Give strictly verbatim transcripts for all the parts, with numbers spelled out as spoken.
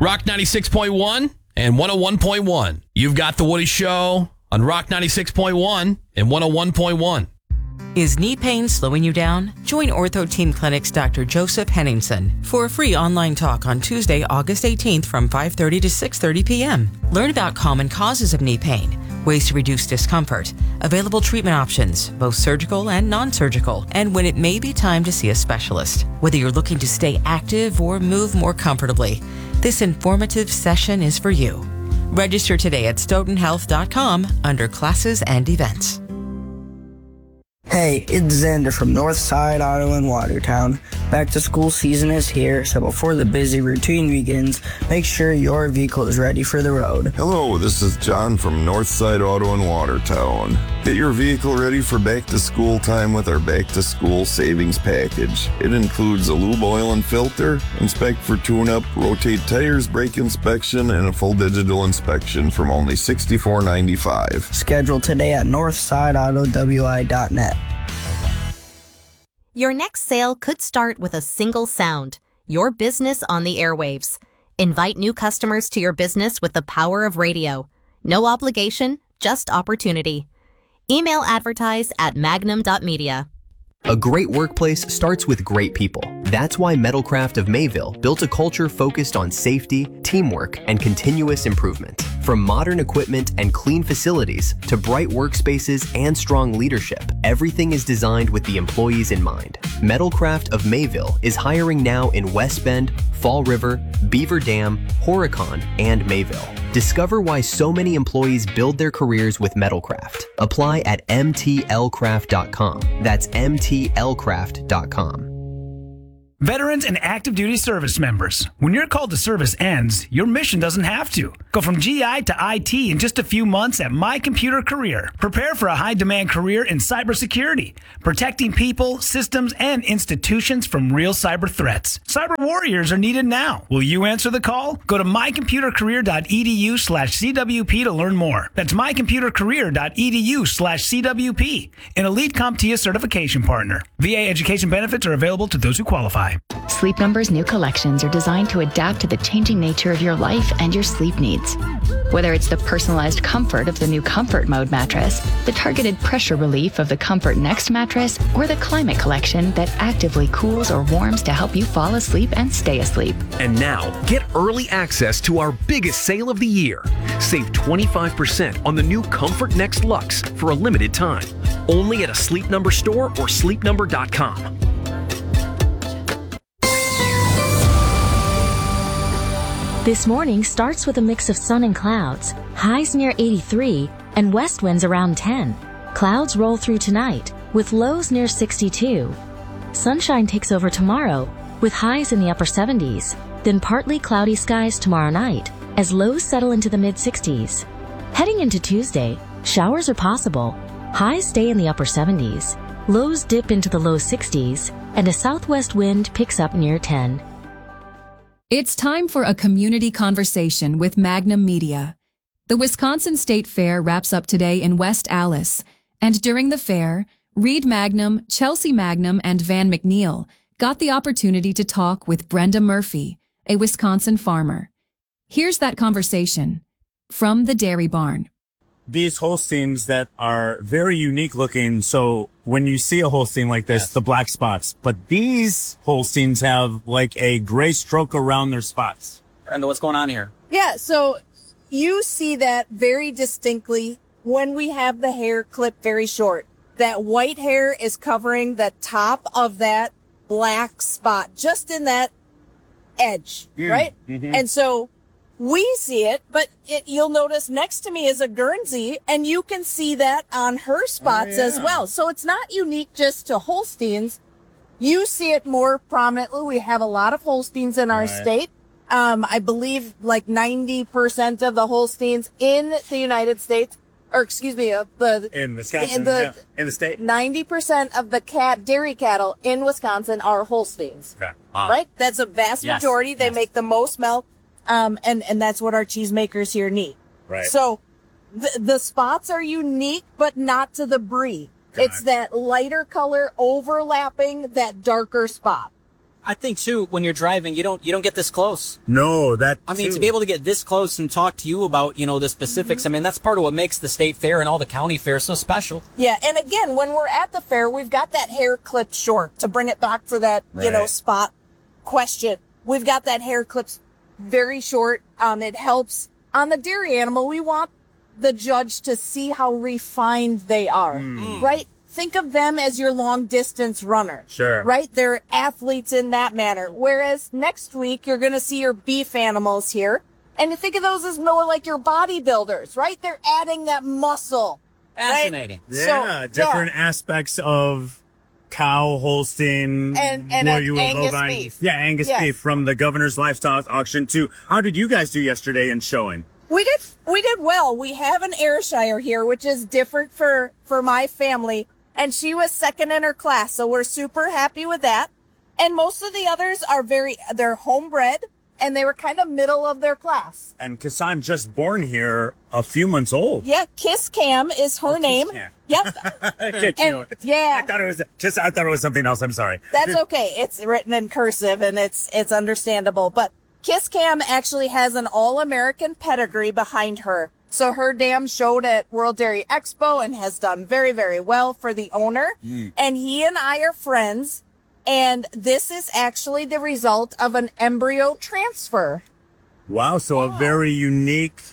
Rock ninety-six point one and one oh one point one. You've got The Woody Show on Rock ninety-six point one and one oh one point one. Is knee pain slowing you down? Join Ortho Team Clinic's Doctor Joseph Henningsen for a free online talk on Tuesday, August eighteenth from five thirty to six thirty p.m. Learn about common causes of knee pain, ways to reduce discomfort, available treatment options, both surgical and non-surgical, and when it may be time to see a specialist. Whether you're looking to stay active or move more comfortably, this informative session is for you. Register today at stoughton health dot com under classes and events. Hey, it's Xander from Northside Auto in Watertown. Back to school season is here, so before the busy routine begins, make sure your vehicle is ready for the road. Hello, this is John from Northside Auto in Watertown. Get your vehicle ready for back to school time with our back to school savings package. It includes a lube oil and filter, inspect for tune-up, rotate tires, brake inspection, and a full digital inspection from only sixty-four ninety-five. Schedule today at northside auto w i dot net. Your next sale could start with a single sound, your business on the airwaves. Invite new customers to your business with the power of radio. No obligation, just opportunity. Email advertise at magnum dot media. A great workplace starts with great people. That's why Metalcraft of Mayville built a culture focused on safety, teamwork, and continuous improvement. From modern equipment and clean facilities to bright workspaces and strong leadership, everything is designed with the employees in mind. Metalcraft of Mayville is hiring now in West Bend, Fall River, Beaver Dam, Horicon, and Mayville. Discover why so many employees build their careers with Metalcraft. Apply at m t l craft dot com. That's m t l craft dot com. Veterans and active duty service members, when your call to service ends, your mission doesn't have to. Go from G I to I T in just a few months at My Computer Career. Prepare for a high-demand career in cybersecurity, protecting people, systems, and institutions from real cyber threats. Cyber warriors are needed now. Will you answer the call? Go to my computer career dot e d u slash c w p to learn more. That's my computer career dot e d u slash c w p, an elite CompTIA certification partner. V A education benefits are available to those who qualify. Sleep Number's new collections are designed to adapt to the changing nature of your life and your sleep needs. Whether it's the personalized comfort of the new Comfort Mode mattress, the targeted pressure relief of the Comfort Next mattress, or the Climate Collection that actively cools or warms to help you fall asleep and stay asleep. And now, get early access to our biggest sale of the year. Save twenty-five percent on the new Comfort Next Luxe for a limited time. Only at a Sleep Number store or sleep number dot com. This morning starts with a mix of sun and clouds, highs near eighty-three, and west winds around ten. Clouds roll through tonight, with lows near sixty-two. Sunshine takes over tomorrow, with highs in the upper seventies, then partly cloudy skies tomorrow night, as lows settle into the mid-sixties. Heading into Tuesday, showers are possible, highs stay in the upper seventies, lows dip into the low sixties, and a southwest wind picks up near ten. It's time for a community conversation with Magnum Media. The Wisconsin State Fair wraps up today in West Allis, and during the fair, Reed Magnum, Chelsea Magnum, and Van McNeil got the opportunity to talk with Brenda Murphy, a Wisconsin farmer. Here's that conversation from the Dairy Barn. These Holsteins that are very unique looking. So when you see a Holstein like this, yes, the black spots, but these Holsteins have like a gray stroke around their spots. And what's going on here? Yeah. So you see that very distinctly when we have the hair clipped very short. That white hair is covering the top of that black spot, just in that edge, mm. right? Mm-hmm. And so we see it, but it, you'll notice next to me is a Guernsey, and you can see that on her spots oh, yeah. as well. So it's not unique just to Holsteins. You see it more prominently. We have a lot of Holsteins in our right. state. Um, I believe like ninety percent of the Holsteins in the United States, or excuse me, uh, the in Wisconsin, in the, yeah, in the state, ninety percent of the cat dairy cattle in Wisconsin are Holsteins. Okay. Uh, right? That's a vast yes, majority. They yes. make the most milk. Um, and, and that's what our cheesemakers here need. Right. So the, the spots are unique, but not to the breed. Got it's it. that lighter color overlapping that darker spot. I think too, when you're driving, you don't you don't get this close. No, that. I mean, too. to be able to get this close and talk to you about, you know, the specifics. I mean, that's part of what makes the state fair and all the county fairs so special. Yeah, and again, when we're at the fair, we've got that hair clipped short to bring it back for that, right. you know, spot question. We've got that hair clipped very short. Um, it helps on the dairy animal. We want the judge to see how refined they are, mm. right? Think of them as your long distance runner. Sure. Right? They're athletes in that manner. Whereas next week, you're going to see your beef animals here. And you think of those as more like your bodybuilders, right? They're adding that muscle. Fascinating. Right? Yeah, so, different yeah. aspects of cow, Holstein, and, and what you will Angus bovine. beef. Yeah, Angus yes. beef from the Governor's Livestock Auction too. How did you guys do yesterday in showing? We did, we did well. We have an Ayrshire here, which is different for, for my family. And she was second in her class. So we're super happy with that. And most of the others are very, they're homebred and they were kind of middle of their class. And cause I'm just born here a few months old. Yeah. Kiss Cam is her oh, name. Yep. and, yeah. I thought it was just, I thought it was something else. I'm sorry. That's okay. It's written in cursive and it's, it's understandable, but Kiss Cam actually has an all-American pedigree behind her. So her dam showed at World Dairy Expo and has done very, very well for the owner. Mm. And he and I are friends. And this is actually the result of an embryo transfer. Wow. So wow. a very unique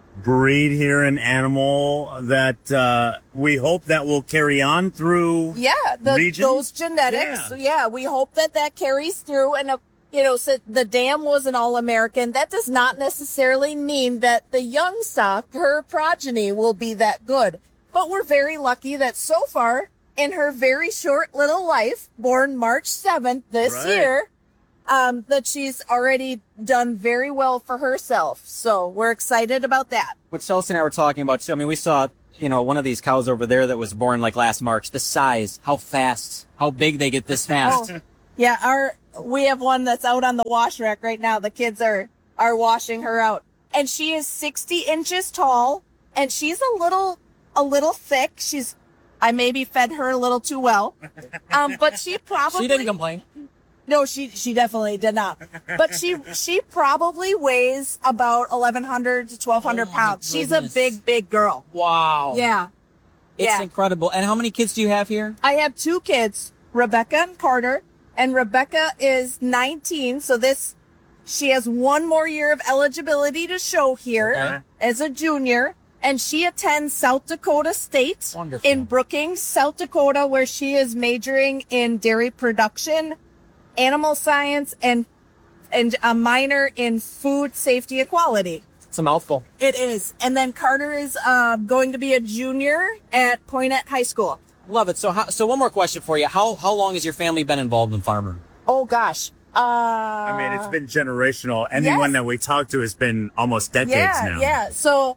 breed here, an animal that uh, we hope that will carry on through yeah, the, regions? those genetics. Yeah. yeah, we hope that that carries through. And, uh, you know, so the dam was an all-American. That does not necessarily mean that the young stock, her progeny, will be that good. But we're very lucky that so far, in her very short little life, born March seventh this right. year, um, that she's already done very well for herself. So we're excited about that. What Chelsea and I were talking about, too, I mean, we saw, you know, one of these cows over there that was born like last March. The size, how fast, how big they get this fast. Oh, yeah, our... We have one that's out on the wash rack right now. The kids are, are washing her out. And she is sixty inches tall and she's a little, a little thick. She's, I maybe fed her a little too well. Um, but she probably. She didn't complain. No, she, she definitely did not. But she, she probably weighs about eleven hundred to twelve hundred oh pounds. She's a big, big girl. Wow. Yeah. It's yeah. incredible. And how many kids do you have here? I have two kids, Rebecca and Carter. And Rebecca is nineteen, so this, she has one more year of eligibility to show here okay. as a junior. And she attends South Dakota State Wonderful. in Brookings, South Dakota, where she is majoring in dairy production, animal science, and and a minor in food safety equality. It's a mouthful. It is. And then Carter is uh, going to be a junior at Poynette High School. Love it. So, how, so one more question for you. How how long has your family been involved in farming? Oh gosh, uh, I mean, it's been generational. Anyone yes. that we talk to has been almost decades yeah, now. Yeah. So,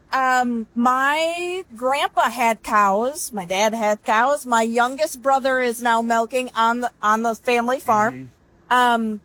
um, my grandpa had cows. My dad had cows. My youngest brother is now milking on the on the family farm. Mm-hmm. Um,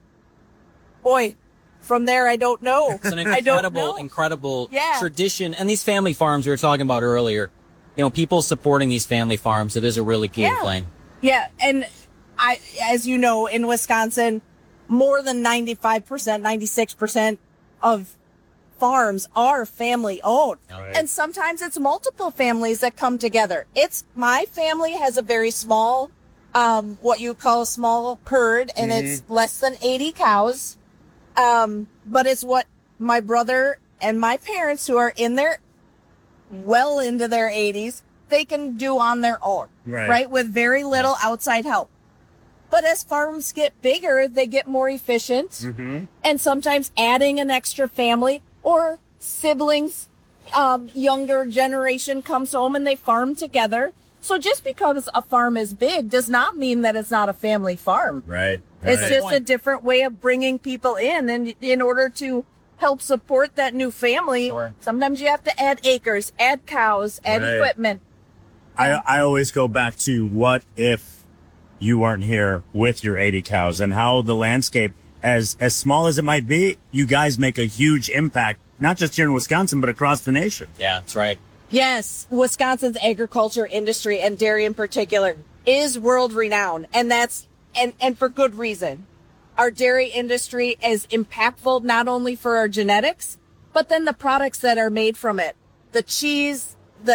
boy, from there I don't know. It's an incredible, incredible yeah. tradition. And these family farms we were talking about earlier. You know, people supporting these family farms, it is a really cool yeah. thing. Yeah. And I, as you know, in Wisconsin, more than ninety-five percent, ninety-six percent of farms are family owned. Right. And sometimes it's multiple families that come together. It's my family has a very small, um, what you call a small herd, and mm-hmm. it's less than eighty cows. Um, but it's what my brother and my parents, who are in their well into their eighties, they can do on their own, right? right? With very little outside help. But as farms get bigger, they get more efficient. Mm-hmm. And sometimes adding an extra family or siblings, um, younger generation comes home and they farm together. So just because a farm is big does not mean that it's not a family farm. Right. It's right. just a different way of bringing people in. And in order to help support that new family, sure. sometimes you have to add acres, add cows, add right. equipment. I, I always go back to what if you weren't here with your eighty cows and how the landscape, as, as small as it might be, you guys make a huge impact, not just here in Wisconsin, but across the nation. Yeah, that's right. Yes. Wisconsin's agriculture industry and dairy in particular is world renowned. And that's, and, and for good reason. our dairy industry is impactful not only for our genetics, but then the products that are made from it. The cheese, the,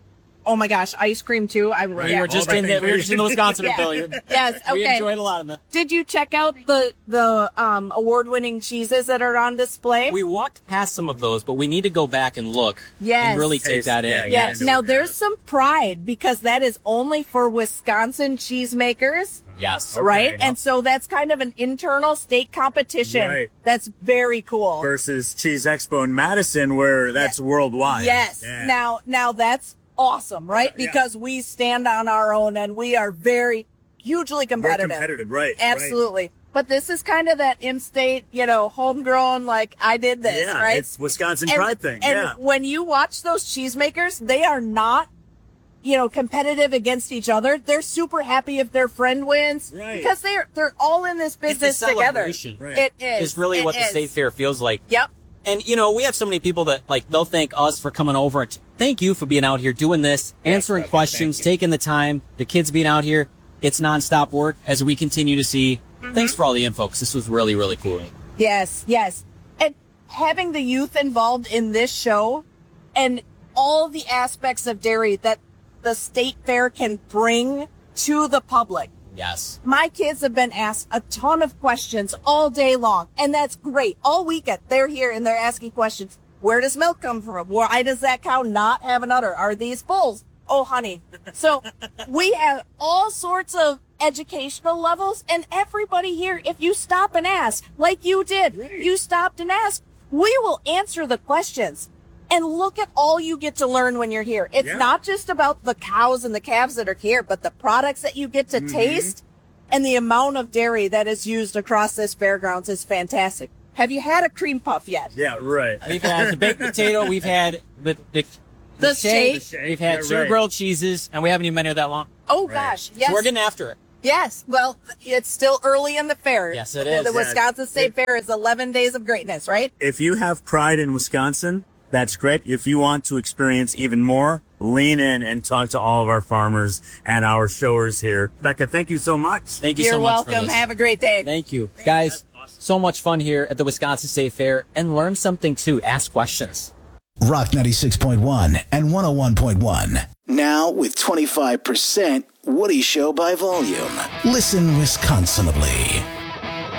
oh my gosh, ice cream too. I We were just in the, we were just in the Wisconsin Yeah. Pavilion. Yes, okay. We enjoyed a lot of them. Did you check out the, the, um, award-winning cheeses that are on display? We walked past some of those, but we need to go back and look Yes. and really take that in. Yes. Now there's some pride because that is only for Wisconsin cheesemakers. Yes. Right? And so that's kind of an internal state competition. Right. That's very cool. Versus Cheese Expo in Madison, where that's worldwide. Yes. Yeah. Now, now that's awesome, right? Because we stand on our own and we are very hugely competitive. We're competitive, right? Absolutely. Right. But this is kind of that in-state, you know, homegrown, like I did this, Yeah, right? it's Wisconsin And- pride thing. And Yeah. when you watch those cheesemakers, they are not, you know, competitive against each other. They're super happy if their friend wins Right. because they're they're all in this business It's a together. celebration. It is. It's really It what the is. state fair feels like. Yep. And, you know, we have so many people that, like, they'll thank us for coming over. And thank you for being out here doing this, answering questions, taking the time, the kids being out here. It's nonstop work as we continue to see. Thanks for all the info, 'cause this was really, really cool. Yes, yes. And having the youth involved in this show and all the aspects of dairy that the state fair can bring to the public. Yes. My kids have been asked a ton of questions all day long, and that's great. All weekend, they're here and they're asking questions. Where does milk come from? Why does that cow not have an udder? Are these bulls? Oh, honey. So we have all sorts of educational levels, and everybody here, if you stop and ask, like you did, you stopped and asked, we will answer the questions. And look at all you get to learn when you're here. It's Yeah. not just about the cows and the calves that are here, but the products that you get to Mhm. taste and the amount of dairy that is used across this fairgrounds is fantastic. Have you had a cream puff yet? Yeah, right. We've had the baked potato. We've had the, the, The shake. We've had Yeah, sugar right. grilled cheeses, and we haven't even been here that long. Oh gosh, yes. So we're getting after it. Yes. Well, it's still early in the fair. Yes, it is. The Yeah. Wisconsin State Fair is eleven days of greatness, right? If you have pride in Wisconsin, that's great. If you want to experience even more, lean in and talk to all of our farmers and our showers here. Becca, thank you so much. Thank you You're so much for welcome. this. Have a great day. Thank you. Guys, so much fun here at the Wisconsin State Fair, and learn something too. Ask questions. Rock ninety-six point one and one oh one point one. Now with twenty-five percent Woody Show by volume. Listen Wisconsinably.